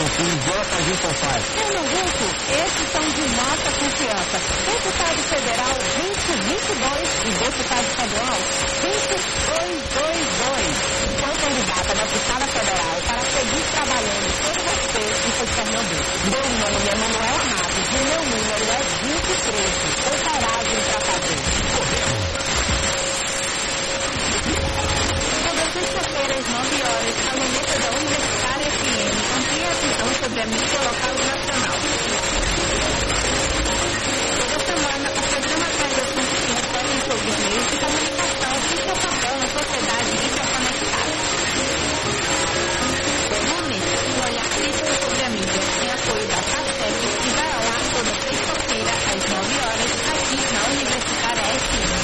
filho JG Sofá. Pernambuco, esses são de nossa confiança. Deputado federal 2022 e deputado estadual 2222. Sou candidata da deputada federal para seguir trabalhando por você e por Pernambuco. Meu nome é Manuela Matos e meu número é 2013. Tem coragem para fazer. Toda sexta-feira às 9 horas, a Luneta da Universitária FM amplia a visão sobre a mídia local e nacional. Toda semana, o programa traz assuntos que refletem sobre os meios de comunicação e seu papel na sociedade interconectada. Luneta, um olhar crítico sobre a mídia, em apoio da FACEP e vai ao ar toda sexta-feira às 9 horas, aqui na Universitária FM.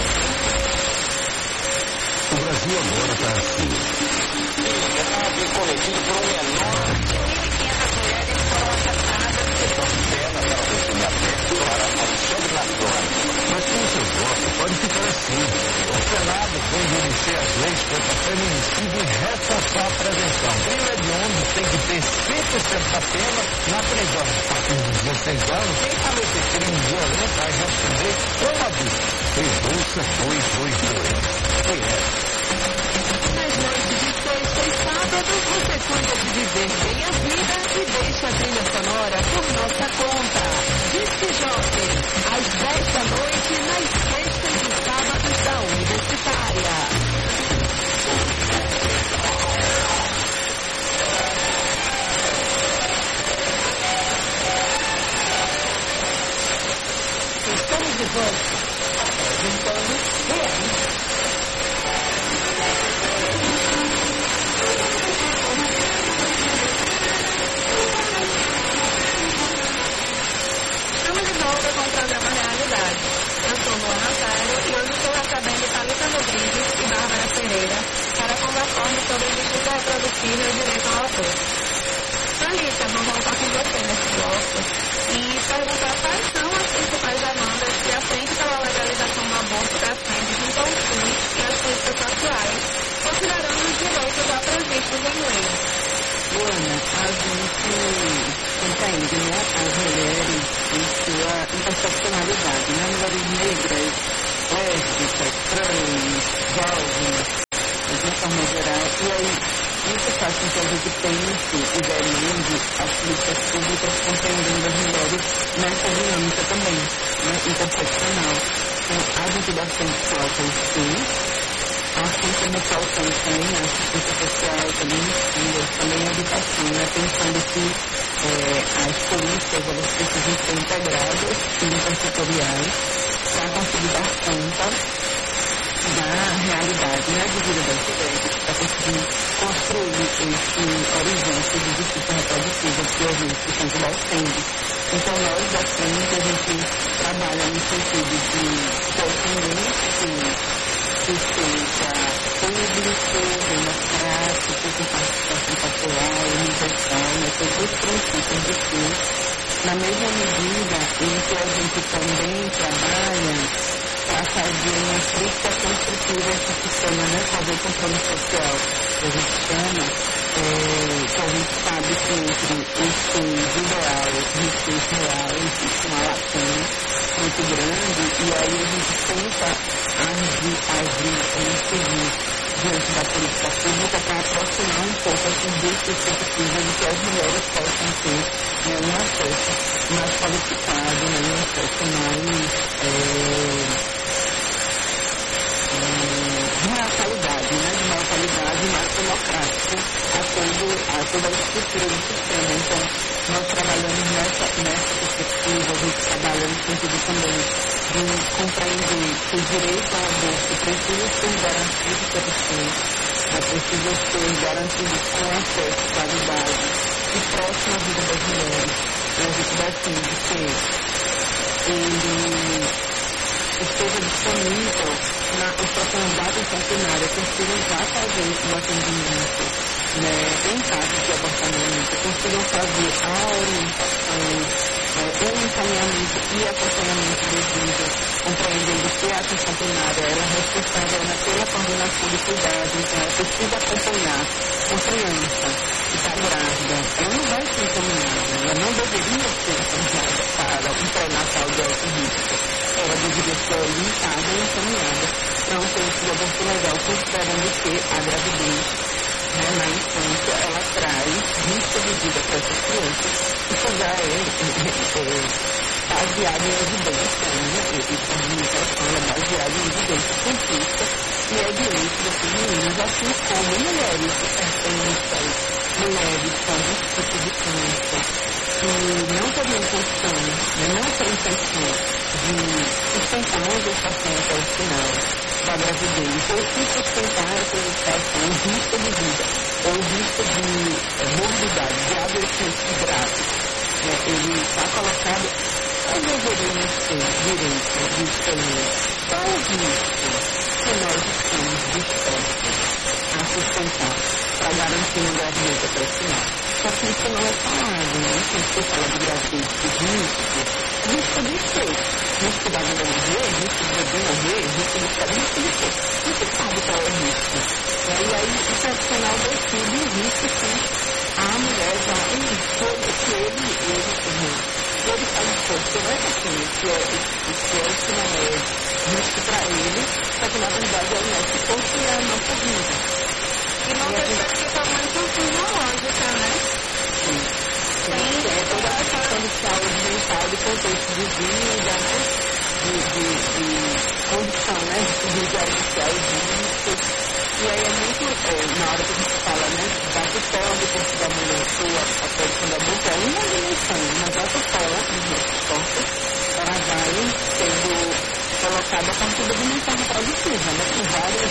O Brasil agora está assim. Cometido por um menor. 1.500 mulheres foram assassinadas Que proceda para o desligamento para a comissão de nações. Mas com o seu voto pode ficar assim. O Senado tem de iniciar as leis contra feminicídio e reforçar a prevenção. Crime hediondo tem que ter 100% da pena na prisão. A partir dos 16 anos, quem cometer crime violento vai responder como adulto. Tem bolsa 222. Foi essa. Nas noites de sexta e sábado, você cuida de viver bem a vida e deixa a trilha sonora por nossa conta. Disque Jockey, às 10 da noite, nas sextas e sábados da Universitária. Estamos de volta. Apresentamos Viemos. Estamos de volta com o programa Realidade. Eu sou Luana Natário e hoje estou recebendo Thalita Rodrigues e Bárbara Pereira para conversarmos sobre justiça reprodutiva e direito ao autor. Thalita, vou voltar com você nesse bloco e perguntar quais são as principais demandas que a frente pela legalização do aborto defende junto ao SUS e às políticas atuais, considerando os direitos já previstos em lei. Luana, a gente entende, né, as mulheres em sua interseccionalidade, né, mulheres negras, lésbicas, trans, jovens, de uma forma geral, e aí isso faz com que a gente pense e demande as políticas públicas compreendendo as mulheres nessa dinâmica também, né, interseccional. Então, a gente defende que o SUS, assim como faltam também a assistência social, também ensino, também a educação, né? Pensando que as políticas elas precisam ser integradas e intersetoriais para conseguir dar conta da realidade, né, de vida das mulheres, para conseguir construir esse horizonte de justiça reprodutiva que a gente sempre defende. Então, nós defendemos que a gente trabalha no sentido de defender que seja público, democrático, com participação popular, universal, né, todos os princípios do SUS, na mesma medida em que a gente também trabalha para fazer uma crítica construtiva a esse sistema, né, fazer o controle social, que a gente chama, que a gente sabe que entre os SUS ideal e os SUS real existe uma lacuna muito grande, e aí a gente tenta incidir diante da política pública para aproximar um pouco essas duas perspectivas de que as mulheres possam ter, né, um acesso mais qualificado, né, um acesso de maior qualidade, né, de maior qualidade e mais democrático a toda a estrutura do sistema. Então, nós trabalhamos nessa perspectiva, a gente trabalha no sentido também de compreender que o direito ao aborto precisa ser garantido pelo SUS, precisa ser garantido com acesso, qualidade e próximo à vida das mulheres. E a gente defende que ele esteja disponível na oportunidade centenária, consigam já fazer o atendimento, né, em caso de abortamento, consigam fazer a orientação, o encaminhamento e acompanhamento devido, compreendendo que a atenção primária ela é responsável pela coordenação de cuidados, então ela precisa acompanhar com criança, que está grávida, ela não vai ser encaminhada, ela não deveria ser encaminhada para um pré-natal de alto risco. Ela deveria ser orientada e encaminhada para um centro de aborto legal, considerando que a gravidez, né, na infância, ela traz risco de vida para essas crianças. Isso já é baseado em evidência, né? A administração é baseada em evidência científica e é direito desses meninos, assim como mulheres hipertensas, mulheres com algum tipo de câncer, que não teriam condição, né, não teriam condição de sustentar a gestação até o final da gravidez, ou se sustentar essa gestação, o risco de vida, ou o risco de morbidade, de adoecimento grave, ele está colocado. Nós deveríamos ter direito de escolher qual o risco que nós estamos dispostos a sustentar para garantir uma gravidez até o final. Só que isso não é falado, né? Quando você fala de gravidez de risco de quê? Risco da vida morrer, risco de bebê morrer, risco de ficar, risco de quê? Não se sabe qual é o risco. E aí o profissional decide o risco que a mulher já que ele faz esforço, não é assim, que não é risco para ele, só que na verdade é o nosso corpo e é a nossa vida. E não deixa de ficar muito fisiológica, né? Sim. É toda a questão de saúde mental, de contexto de vida, né? De condição, né? De gerenciar os riscos. E aí é muito, na hora que a gente fala, né, da tutela do corpo da mulher, a produção da mulher, é uma dimensão, mas a tutela dos nossos corpos, ela vai sendo colocada a partir da dimensão reprodutiva, né, com várias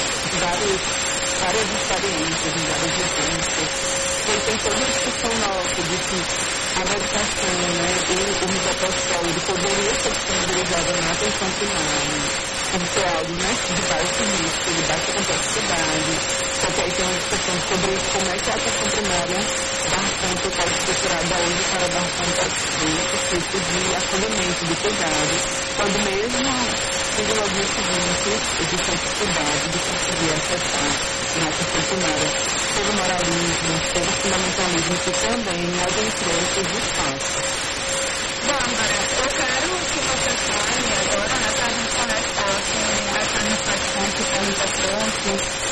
experiências, várias vivências. E aí tem toda a discussão nossa de que a medicação, né, o misoprostol, ele poderia ser disponibilizado na atenção primária, porque é algo, né, de baixo risco, de baixa complexidade. Só que aí tem uma discussão sobre como é que a atenção primária dá conta, está estruturada hoje para dar conta desse tipo de acolhimento, de cuidado, quando mesmo fisiologia seguinte existe dificuldade de conseguir acessar na atenção primária pelo moralismo, pelo fundamentalismo que também adentrou esses espaços. Bárbara, eu quero que você fale agora, né, para a gente conectar com essa reflexão que está no